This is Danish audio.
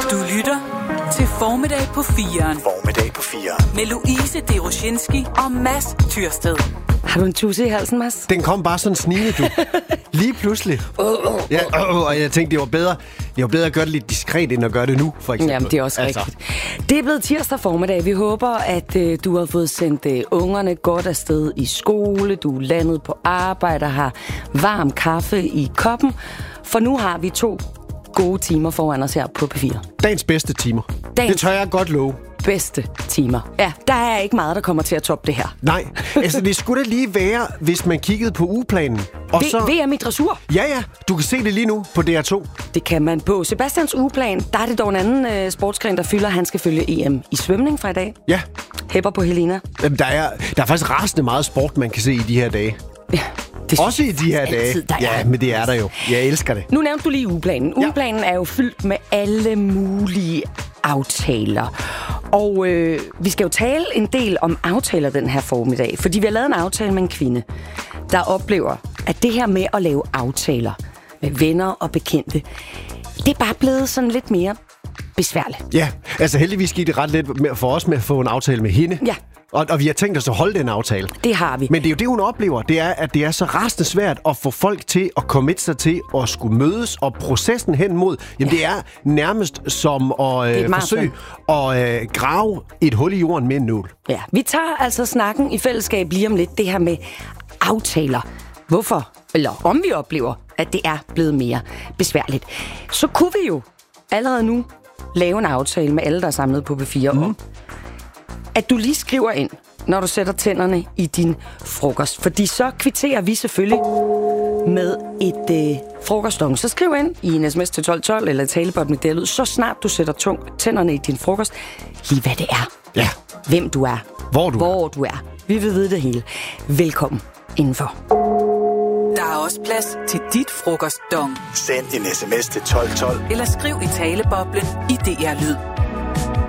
Du lytter til Formiddag på 4'eren. Formiddag på 4'eren. Med Louise Deroshinski og Mads Tyrsted. Har du en tusse i halsen, Mads? Den kom bare sådan snigende, du. Lige pludselig. Ja, og jeg tænkte, det var bedre at gøre det lidt diskret, end at gøre det nu, for eksempel. Jamen, det er også rigtigt. Det er blevet tirsdag formiddag. Vi håber, at du har fået sendt ungerne godt afsted i skole. Du er landet på arbejde og har varm kaffe i koppen. For nu har vi 2 gode timer foran os her på P4. Dagens bedste timer. Det tør jeg godt love. Bedste timer. Ja, der er ikke meget, der kommer til at toppe det her. Nej, altså det skulle da lige være, hvis man kiggede på ugeplanen. Og så VM i dressur. Ja, du kan se det lige nu på DR2. Det kan man på Sebastians ugeplan. Der er det dog en anden sportsgren, der fylder. Han skal følge EM i svømning fra i dag. Ja. Hæpper på Helena. Jamen, der er faktisk rasende meget sport, man kan se i de her dage. Ja. Også i de her dage. Ja, men det er der jo. Jeg elsker det. Nu nævnte du lige ugeplanen. Ugeplanen er jo fyldt med alle mulige aftaler. Og vi skal jo tale en del om aftaler den her formiddag. Fordi vi har lavet en aftale med en kvinde, der oplever, at det her med at lave aftaler med venner og bekendte, det er bare blevet sådan lidt mere besværligt. Ja, altså heldigvis gik det ret let for os med at få en aftale med hende. Ja. Og vi har tænkt os at holde den aftale. Det har vi. Men det er jo det, hun oplever. Det er, at det er så rasende svært at få folk til at committe sig til at skulle mødes. Og processen hen mod, jamen det er nærmest som at forsøge at grave et hul i jorden med en nål. Ja, vi tager altså snakken i fællesskab lige om lidt. Det her med aftaler. Hvorfor? Eller om vi oplever, at det er blevet mere besværligt. Så kunne vi jo allerede nu lave en aftale med alle, der er samlet på P4 om, at du lige skriver ind, når du sætter tænderne i din frokost. Fordi så kvitterer vi selvfølgelig med et frokostdong. Så skriv ind i en sms til 1212 eller talebot med det, så snart du sætter tænderne i din frokost, lige hvad det er. Ja. Hvem du er. Hvor du er. Vi vil vide det hele. Velkommen indenfor. Der er også plads til dit frokostdong. Send en sms til 1212. Eller skriv i taleboblen i DR Lyd.